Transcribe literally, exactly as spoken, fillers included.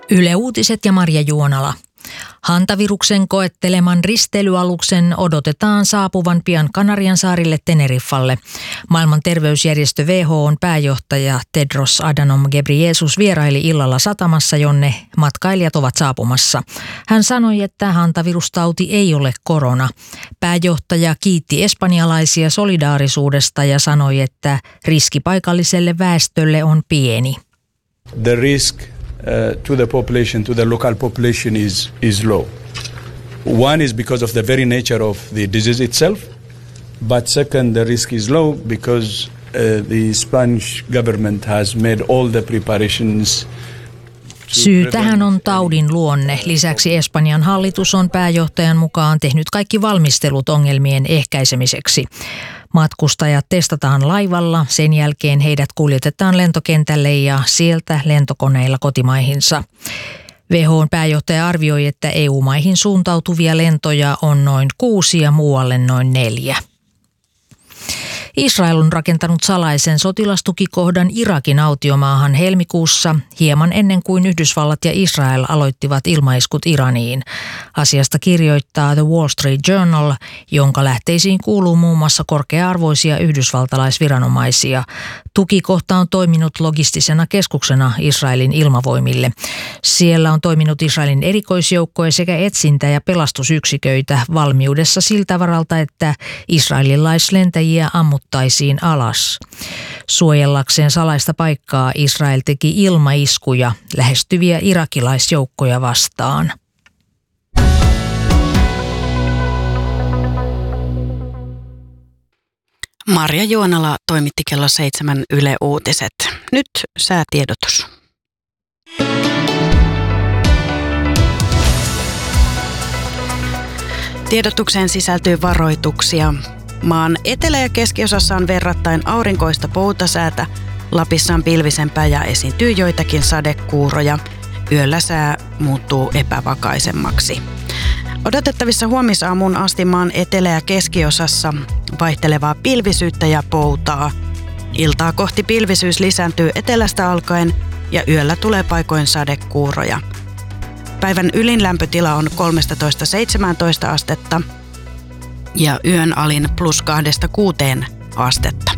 Yle Uutiset ja Marja Juonala. Hantaviruksen koetteleman risteilyaluksen odotetaan saapuvan pian Kanariansaarille Teneriffalle. Maailman terveysjärjestö W H O:n pääjohtaja Tedros Adhanom Ghebreyesus vieraili illalla satamassa, jonne matkailijat ovat saapumassa. Hän sanoi, että hantavirustauti ei ole korona. Pääjohtaja kiitti espanjalaisia solidaarisuudesta ja sanoi, että riski paikalliselle väestölle on pieni. The risk Uh, to the population, to the local population is, is low. One is because of the very nature of the disease itself, but second, the risk is low because uh, the Spanish government has made all the preparations. Syy tähän on taudin luonne. Lisäksi Espanjan hallitus on pääjohtajan mukaan tehnyt kaikki valmistelut ongelmien ehkäisemiseksi. Matkustajat testataan laivalla, sen jälkeen heidät kuljetetaan lentokentälle ja sieltä lentokoneilla kotimaihinsa. W H O:n pääjohtaja arvioi, että E U-maihin suuntautuvia lentoja on noin kuusi ja muualle noin neljä. Israel on rakentanut salaisen sotilastukikohdan Irakin autiomaahan helmikuussa, hieman ennen kuin Yhdysvallat ja Israel aloittivat ilmaiskut Iraniin. Asiasta kirjoittaa The Wall Street Journal, jonka lähteisiin kuuluu muun muassa korkea-arvoisia yhdysvaltalaisviranomaisia. Tukikohta on toiminut logistisena keskuksena Israelin ilmavoimille. Siellä on toiminut Israelin erikoisjoukkoja sekä etsintä- ja pelastusyksiköitä valmiudessa siltä varalta, että israelilaislentäjiä ammuttaisiin alas. Suojellakseen salaista paikkaa Israel teki ilmaiskuja lähestyviä irakilaisjoukkoja vastaan. Marja Juonala toimitti kello seitsemän Yle Uutiset. Nyt säätiedotus. Tiedotukseen sisältyy varoituksia. Maan etelä- ja keskiosassa on verrattain aurinkoista poutasäätä. Lapissa on pilvisempää ja esiintyy joitakin sadekuuroja. Yöllä sää muuttuu epävakaisemmaksi. Odotettavissa huomisaamuun asti maan etelä- ja keskiosassa vaihtelevaa pilvisyyttä ja poutaa. Iltaa kohti pilvisyys lisääntyy etelästä alkaen ja yöllä tulee paikoin sadekuuroja. Päivän ylin lämpötila on kolmetoista seitsemäntoista astetta ja yön alin plus kahdesta kuuteen astetta.